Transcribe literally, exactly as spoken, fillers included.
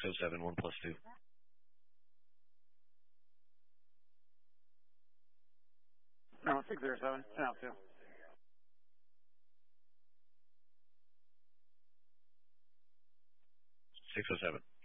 oh seven, one plus two. No, six zero seven, channel two. six oh seven.